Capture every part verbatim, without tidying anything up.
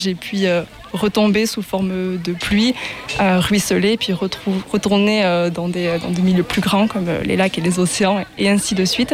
J'ai pu euh, retomber sous forme de pluie, euh, ruisseler, puis retrou- retourner euh, dans, des, dans des milieux plus grands comme euh, les lacs et les océans, et ainsi de suite.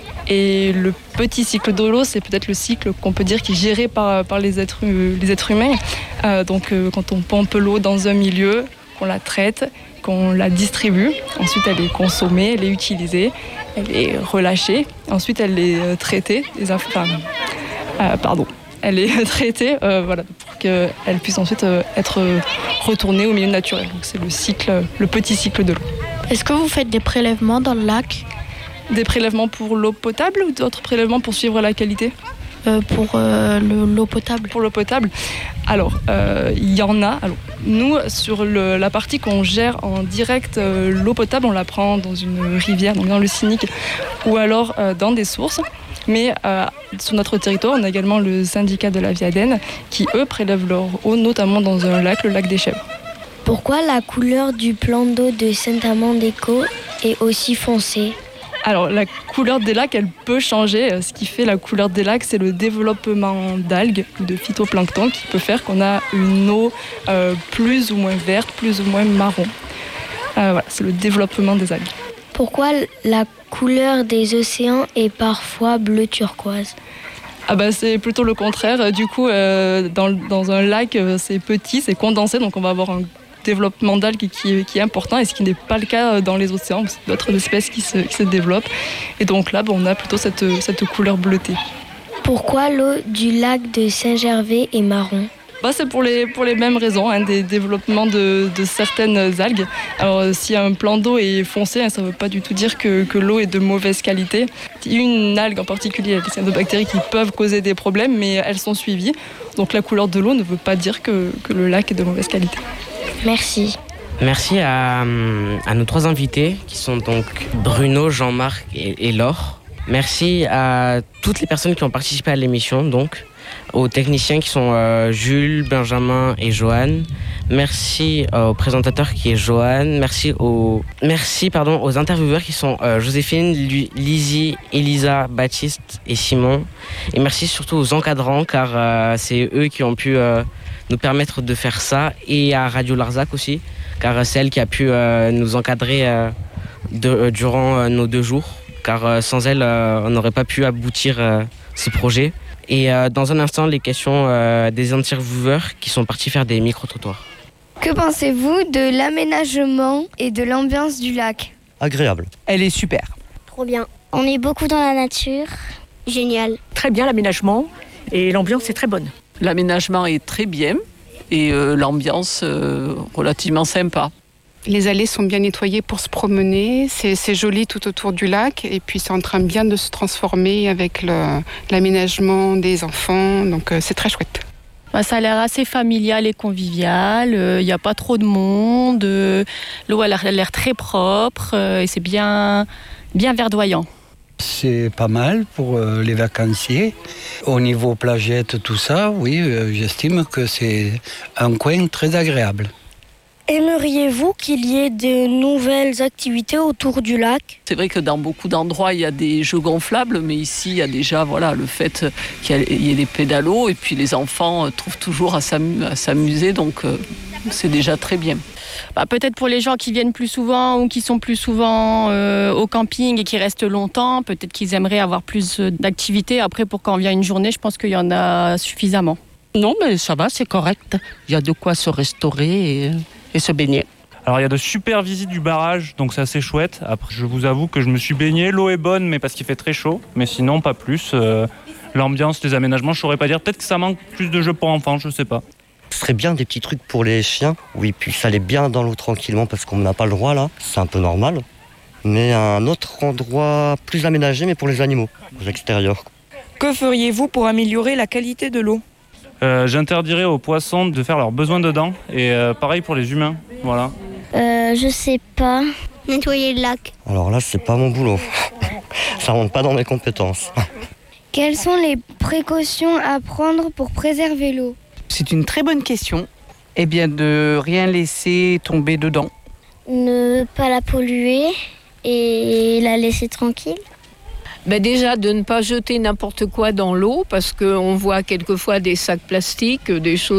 Et le petit cycle de l'eau, c'est peut-être le cycle qu'on peut dire qui est géré par, par les, êtres, les êtres humains. Euh, donc euh, quand on pompe l'eau dans un milieu, qu'on la traite, qu'on la distribue, ensuite elle est consommée, elle est utilisée, elle est relâchée, ensuite elle est traitée, des aff- enfin, euh, pardon, elle est traitée euh, voilà, pour qu'elle puisse ensuite euh, être retournée au milieu naturel. Donc c'est le cycle, le petit cycle de l'eau. Est-ce que vous faites des prélèvements dans le lac ? Des prélèvements pour l'eau potable ou d'autres prélèvements pour suivre la qualité ? euh, Pour euh, le, l'eau potable. Pour l'eau potable, alors euh, il y en a. Alors, nous, sur le, la partie qu'on gère en direct, euh, l'eau potable, on la prend dans une rivière, donc dans le Cynic, ou alors euh, dans des sources. Mais euh, sur notre territoire, on a également le syndicat de la Viadène qui, eux, prélèvent leur eau, notamment dans un lac, le lac des Chèvres. Pourquoi la couleur du plan d'eau de Saint-Amand-des-Côts est aussi foncée ? Alors, la couleur des lacs, elle peut changer. Ce qui fait la couleur des lacs, c'est le développement d'algues ou de phytoplancton qui peut faire qu'on a une eau euh, plus ou moins verte, plus ou moins marron. Euh, voilà, c'est le développement des algues. Pourquoi la couleur des océans est parfois bleu turquoise ? Ah bah, c'est plutôt le contraire. Du coup, euh, dans, dans un lac, c'est petit, c'est condensé, donc on va avoir un développement d'algues qui, qui est important et ce qui n'est pas le cas dans les océans. C'est d'autres espèces qui se, qui se développent. Et donc là, bon, on a plutôt cette, cette couleur bleutée. Pourquoi l'eau du lac de Saint-Gervais est marron ? Bah, c'est pour les, pour les mêmes raisons, hein, des développements de, de certaines algues. Alors, si un plan d'eau est foncé, hein, ça ne veut pas du tout dire que, que l'eau est de mauvaise qualité. Une algue en particulier, il y a des cyanobactéries qui peuvent causer des problèmes, mais elles sont suivies. Donc la couleur de l'eau ne veut pas dire que, que le lac est de mauvaise qualité. Merci. Merci à, à nos trois invités qui sont donc Bruno, Jean-Marc et, et Laure. Merci à toutes les personnes qui ont participé à l'émission, donc aux techniciens qui sont euh, Jules, Benjamin et Joanne. Merci euh, au présentateur qui est Joanne. Merci aux, merci, pardon, aux intervieweurs qui sont euh, Joséphine, Lizzie, Elisa, Baptiste et Simon. Et merci surtout aux encadrants car euh, c'est eux qui ont pu euh, nous permettre de faire ça. Et à Radio Larzac aussi, car c'est elle qui a pu euh, nous encadrer euh, de, euh, durant euh, nos deux jours. Car euh, sans elle, euh, on n'aurait pas pu aboutir euh, ce projet. Et euh, dans un instant, les questions euh, des intervieweurs qui sont partis faire des micro-trottoirs. Que pensez-vous de l'aménagement et de l'ambiance du lac ? Agréable. Elle est super. Trop bien. On est beaucoup dans la nature. Génial. Très bien l'aménagement et l'ambiance est très bonne. L'aménagement est très bien et euh, l'ambiance euh, relativement sympa. Les allées sont bien nettoyées pour se promener, c'est, c'est joli tout autour du lac et puis c'est en train bien de se transformer avec le, l'aménagement des enfants, donc euh, c'est très chouette. Bah, ça a l'air assez familial et convivial, il euh, n'y a pas trop de monde, euh, l'eau elle a l'air très propre euh, et c'est bien, bien verdoyant. C'est pas mal pour euh, les vacanciers. Au niveau plagette, tout ça, oui, euh, j'estime que c'est un coin très agréable. Aimeriez-vous qu'il y ait de nouvelles activités autour du lac ? C'est vrai que dans beaucoup d'endroits, il y a des jeux gonflables, mais ici, il y a déjà voilà, le fait qu'il y ait des pédalos, et puis les enfants trouvent toujours à s'amuser, donc euh, c'est déjà très bien. Bah, peut-être pour les gens qui viennent plus souvent ou qui sont plus souvent euh, au camping et qui restent longtemps, peut-être qu'ils aimeraient avoir plus d'activités. Après, pour quand on vient une journée, je pense qu'il y en a suffisamment. Non, mais ça va, c'est correct. Il y a de quoi se restaurer et... et se baigner. Alors il y a de super visites du barrage, donc c'est assez chouette. Après, je vous avoue que je me suis baigné, l'eau est bonne, mais parce qu'il fait très chaud. Mais sinon, pas plus. Euh, l'ambiance, les aménagements, je saurais pas dire. Peut-être que ça manque plus de jeux pour enfants, je sais pas. Ce serait bien des petits trucs pour les chiens, où ils puissent aller bien dans l'eau tranquillement, parce qu'on n'a pas le droit là, c'est un peu normal. Mais un autre endroit plus aménagé, mais pour les animaux, aux extérieurs. Que feriez-vous pour améliorer la qualité de l'eau ? Euh, j'interdirais aux poissons de faire leurs besoins dedans et euh, pareil pour les humains, voilà. Euh, je sais pas. Nettoyer le lac. Alors là, c'est pas mon boulot. Ça rentre pas dans mes compétences. Quelles sont les précautions à prendre pour préserver l'eau ? C'est une très bonne question. Eh bien, de rien laisser tomber dedans. Ne pas la polluer et la laisser tranquille. Ben déjà, de ne pas jeter n'importe quoi dans l'eau, parce qu'on voit quelquefois des sacs plastiques, des choses